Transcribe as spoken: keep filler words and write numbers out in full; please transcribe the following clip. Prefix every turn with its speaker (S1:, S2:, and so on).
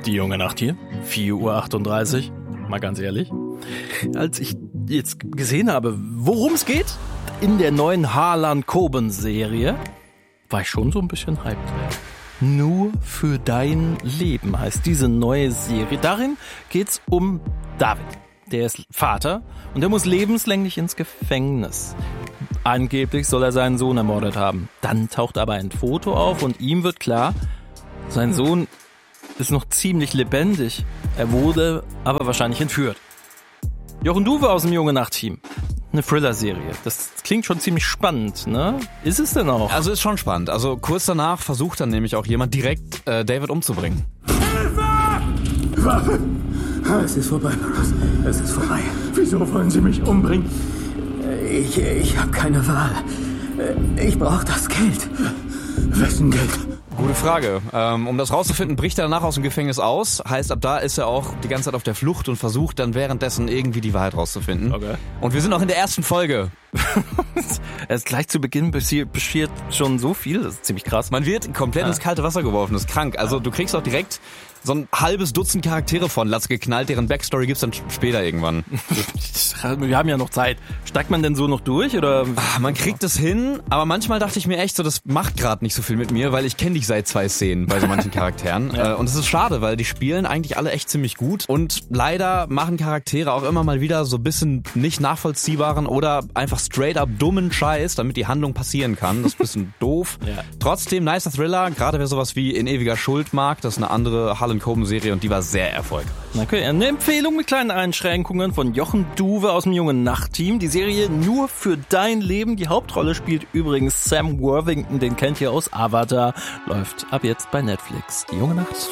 S1: Die junge Nacht hier, vier Uhr achtunddreißig, mal ganz ehrlich. Als ich jetzt gesehen habe, worum es geht in der neuen Harlan-Coben-Serie, war ich schon so ein bisschen hyped. Nur für dein Leben heißt diese neue Serie. Darin geht's um David. Der ist Vater und der muss lebenslänglich ins Gefängnis. Angeblich soll er seinen Sohn ermordet haben. Dann taucht aber ein Foto auf und ihm wird klar, sein Sohn ist noch ziemlich lebendig. Er wurde aber wahrscheinlich entführt. Jochen Duwe aus dem Junge Nacht-Team. Eine Thriller-Serie. Das klingt schon ziemlich spannend, ne? Ist es denn auch?
S2: Also ist schon spannend. Also kurz danach versucht dann nämlich auch jemand direkt äh, David umzubringen.
S3: Hilfe! Waffe! Es ist vorbei, Markus. Es ist vorbei. Wieso wollen Sie mich umbringen? Ich, ich habe keine Wahl. Ich brauche das Geld. Wessen Geld?
S2: Gute Frage. Ähm, um das rauszufinden, bricht er danach aus dem Gefängnis aus. Heißt, ab da ist er auch die ganze Zeit auf der Flucht und versucht dann währenddessen irgendwie die Wahrheit rauszufinden.
S1: Okay.
S2: Und wir sind auch in der ersten Folge.
S1: Erst gleich zu Beginn beschert schon so viel. Das ist ziemlich krass.
S2: Man wird komplett
S1: Ja.
S2: ins kalte Wasser geworfen. Das ist krank. Also du kriegst auch direkt so ein halbes Dutzend Charaktere von Latz geknallt. Deren Backstory gibt's dann später irgendwann.
S1: Wir haben ja noch Zeit. Steigt man denn so noch durch oder?
S2: Ah, man kriegt es hin, aber manchmal dachte ich mir echt so, das macht gerade nicht so viel mit mir, weil ich kenne dich seit zwei Szenen bei so manchen Charakteren.
S1: Ja.
S2: Und es ist schade, weil die spielen eigentlich alle echt ziemlich gut und leider machen Charaktere auch immer mal wieder so ein bisschen nicht nachvollziehbaren oder einfach straight up dummen Scheiß, damit die Handlung passieren kann. Das ist ein bisschen doof.
S1: Ja.
S2: Trotzdem, nicer Thriller, gerade wer sowas wie In ewiger Schuld mag, das ist eine andere Harlan-Coben-Serie und die war sehr erfolgreich.
S1: Okay, eine Empfehlung mit kleinen Einschränkungen von Jochen Duwe aus dem Jungen Nacht-Team. Die Serie Nur für dein Leben. Die Hauptrolle spielt übrigens Sam Worthington, den kennt ihr aus Avatar. Läuft ab jetzt bei Netflix. Die Junge Nacht.